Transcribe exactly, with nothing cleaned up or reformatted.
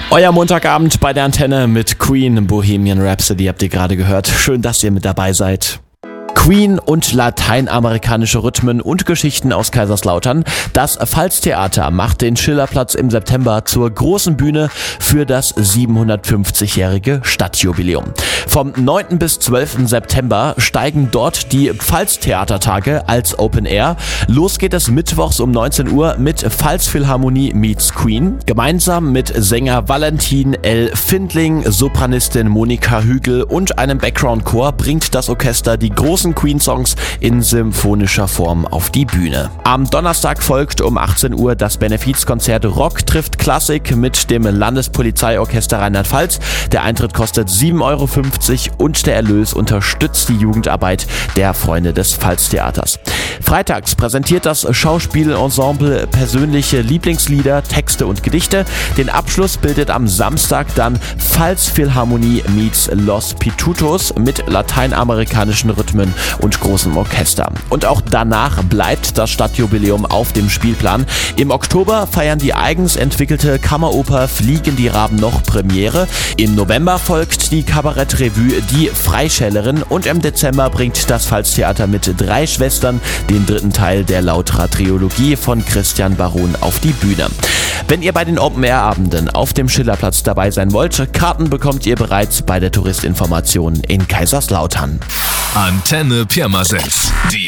Euer Montagabend bei der Antenne mit Queen, Bohemian Rhapsody habt ihr gerade gehört. Schön, dass ihr mit dabei seid. Queen und lateinamerikanische Rhythmen und Geschichten aus Kaiserslautern. Das Pfalztheater macht den Schillerplatz im September zur großen Bühne für das siebenhundertfünfzigjährige Stadtjubiläum. Vom neunten bis zwölften September steigen dort die Pfalztheatertage als Open Air. Los geht es mittwochs um neunzehn Uhr mit Pfalzphilharmonie meets Queen. Gemeinsam mit Sänger Valentin L. Findling, Sopranistin Monika Hügel und einem Background-Chor bringt das Orchester die großen Queen-Songs in symphonischer Form auf die Bühne. Am Donnerstag folgt um achtzehn Uhr das Benefizkonzert Rock trifft Klassik mit dem Landespolizeiorchester Rheinland-Pfalz. Der Eintritt kostet sieben Euro fünfzig und der Erlös unterstützt die Jugendarbeit der Freunde des Pfalztheaters. Freitags präsentiert das Schauspielensemble persönliche Lieblingslieder, Texte und Gedichte. Den Abschluss bildet am Samstag dann Pfalzphilharmonie meets Los Pitutos mit lateinamerikanischen Rhythmen und großem Orchester. Und auch danach bleibt das Stadtjubiläum auf dem Spielplan. Im Oktober feiern die eigens entwickelte Kammeroper Fliegen die Raben noch Premiere. Im November folgt die Kabarettrevue Die Freischällerin und im Dezember bringt das Pfalztheater mit Drei Schwestern den dritten Teil der Lautra-Trilogie von Christian Baron auf die Bühne. Wenn ihr bei den Open-Air-Abenden auf dem Schillerplatz dabei sein wollt, Karten bekommt ihr bereits bei der Touristinformation in Kaiserslautern. Antenne Pirmasens. Die